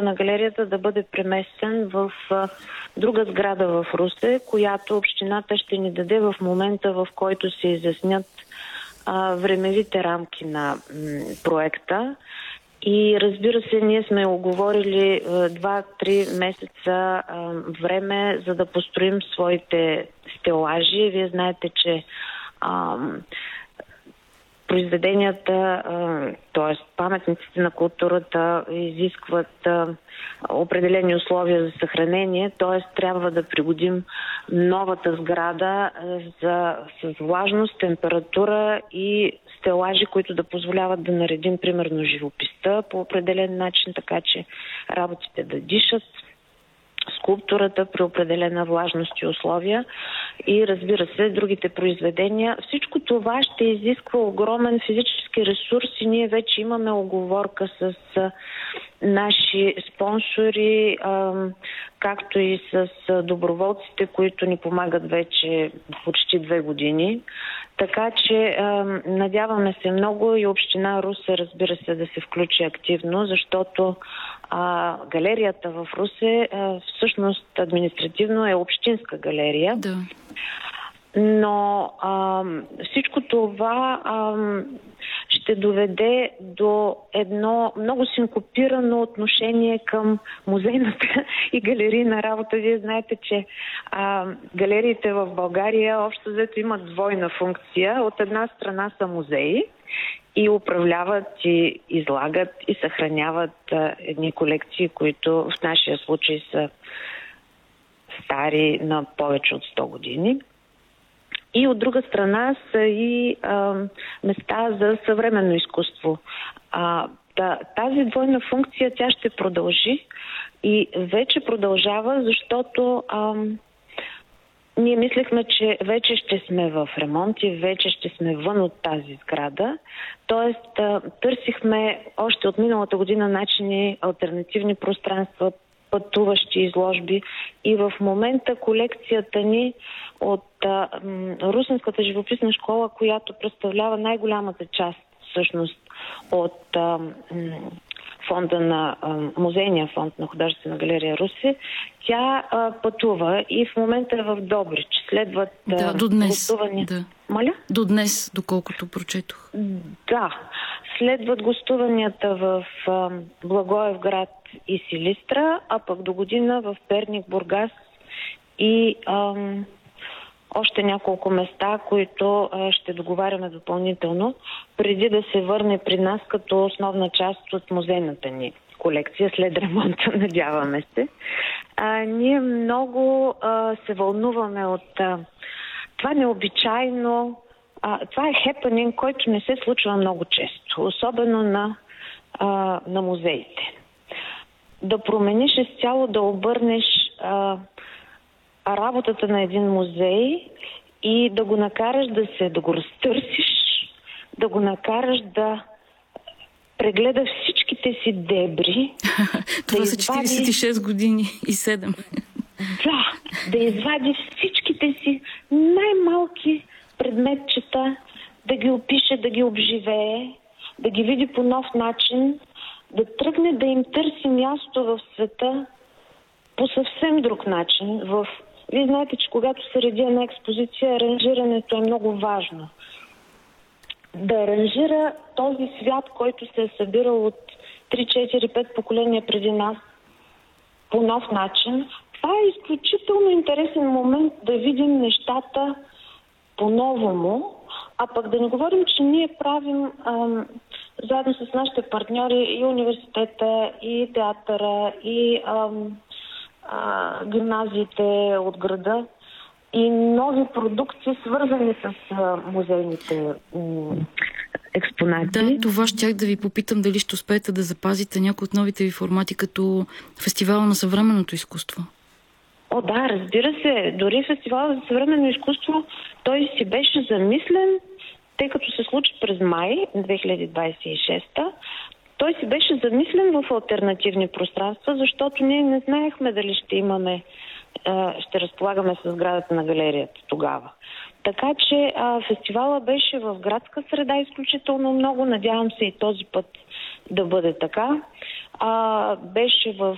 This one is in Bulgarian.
на галерията да бъде преместен в друга сграда в Русе, която общината ще ни даде в момента, в който се изяснят времевите рамки на проекта. И разбира се, ние сме оговорили 2-3 месеца време, за да построим своите стелажи. Вие знаете, че произведенията, т.е. паметниците на културата изискват определени условия за съхранение, т.е. трябва да пригодим новата сграда с влажност, температура и стелажи, които да позволяват да наредим примерно живописта по определен начин, така че работите да дишат, скулптурата при определена влажност и условия и, разбира се, другите произведения. Всичко това ще изисква огромен физически ресурс и ние вече имаме уговорка с наши спонсори, както и с доброволците, които ни помагат вече почти 2 години. Така че надяваме се много и община Русе, разбира се, да се включи активно, защото галерията в Русе всъщност административно е общинска галерия. Да. Но всичко това ще доведе до едно много синкопирано отношение към музейната и галерийна работа. Вие знаете, че галериите в България общо взето имат двойна функция. От една страна са музеи и управляват, и излагат, и съхраняват едни колекции, които в нашия случай са стари на повече от 100 години. И от друга страна са и места за съвременно изкуство. Тази двойна функция тя ще продължи и вече продължава, защото ние мислехме, че вече ще сме в ремонт и вече ще сме вън от тази сграда. Тоест, търсихме още от миналата година начини, алтернативни пространства, пътуващи изложби и в момента колекцията ни от Русенската живописна школа, която представлява най-голямата част всъщност от фонда на музейния фонд на художествена галерия Русе, тя пътува и в момента е в Добрич. Следват до днес. гостувания. Да. Моля? До днес, доколкото прочетох. Да. Следват гостуванията в Благоевград и Силистра, а пък до година в Перник, Бургас и още няколко места, които ще договаряме допълнително, преди да се върне при нас като основна част от музейната ни колекция след ремонта, надяваме се. Ние много се вълнуваме от това необичайно. Това е хепанинг, който не се случва много често, особено на музеите. Да промениш изцяло, да обърнеш работата на един музей и да го накараш да го разтърсиш, да го накараш да прегледа всичките си дебри. Това са 46 години и 7. Да, да извади всичките си най-малки предметчета, да ги опише, да ги обживее, да ги види по нов начин, да тръгне да им търси място в света по съвсем друг начин. Вие знаете, че когато се реди една експозиция, аранжирането е много важно. Да аранжира този свят, който се е събирал от 3-4-5 поколения преди нас по нов начин. Това е изключително интересен момент да видим нещата по-новому, а пък да не говорим, че ние правим заедно с нашите партньори и университета, и театъра, и гимназиите от града и нови продукции, свързани с музейните експонати. Да, това щях да ви попитам дали ще успеете да запазите някои от новите ви формати като фестивала на съвременното изкуство. О, да, разбира се. Дори фестивалът за съвременно изкуство, той си беше замислен, тъй като се случи през май 2026. Той си беше замислен в алтернативни пространства, защото ние не знаехме дали ще разполагаме с сградата на галерията тогава. Така че фестивала беше в градска среда изключително много. Надявам се и този път да бъде така. Беше в